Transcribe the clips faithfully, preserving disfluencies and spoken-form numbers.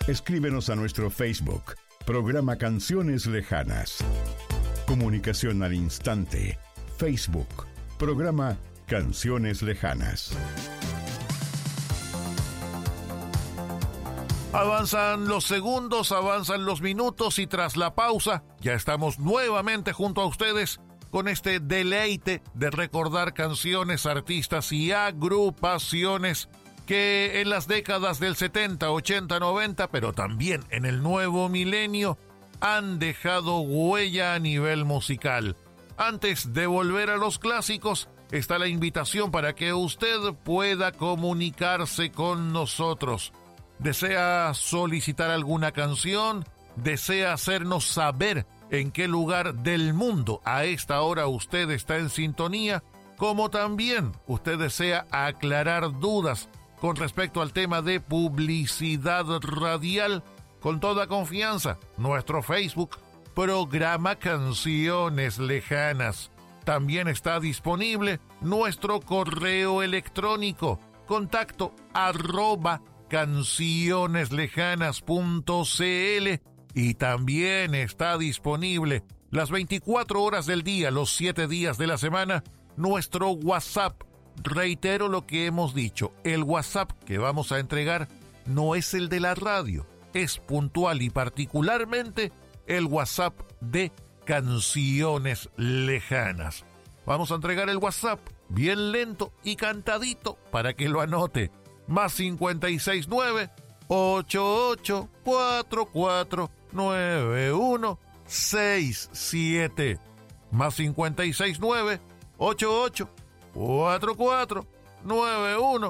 Escríbenos a nuestro Facebook, programa Canciones Lejanas. Comunicación al instante. Facebook, programa Canciones Lejanas. Avanzan los segundos, avanzan los minutos y tras la pausa ya estamos nuevamente junto a ustedes con este deleite de recordar canciones, artistas y agrupaciones que en las décadas del setenta, ochenta, noventa, pero también en el nuevo milenio, han dejado huella a nivel musical. Antes de volver a los clásicos, está la invitación para que usted pueda comunicarse con nosotros. ¿Desea solicitar alguna canción? ¿Desea hacernos saber en qué lugar del mundo a esta hora usted está en sintonía? Como también usted desea aclarar dudas con respecto al tema de publicidad radial, con toda confianza, nuestro Facebook, programa Canciones Lejanas. También está disponible nuestro correo electrónico, contacto arroba cancioneslejanas punto cl, y también está disponible las veinticuatro horas del día, los siete días de la semana, nuestro WhatsApp. Reitero lo que hemos dicho, el WhatsApp que vamos a entregar no es el de la radio, es puntual y particularmente el WhatsApp de Canciones Lejanas. Vamos a entregar el WhatsApp bien lento y cantadito para que lo anote. Más cincuenta y seis nueve, ocho ocho cuatro cuatro nueve uno seis siete. Más cincuenta y seis nueve, ocho ocho cuatro cuatro nueve uno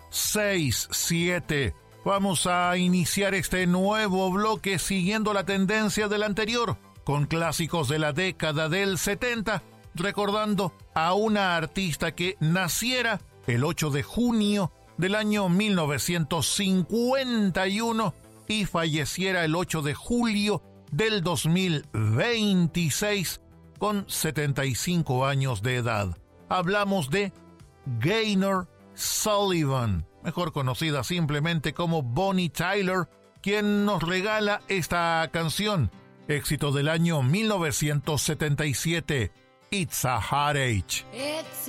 seis siete. Vamos a iniciar este nuevo bloque siguiendo la tendencia del anterior, con clásicos de la década del setenta, recordando a una artista que naciera el ocho de junio del año mil novecientos cincuenta y uno y falleciera el ocho de julio del dos mil veintiséis con setenta y cinco años de edad. Hablamos de Gaynor Sullivan, mejor conocida simplemente como Bonnie Tyler, quien nos regala esta canción, éxito del año mil novecientos setenta y siete, It's a Heartache.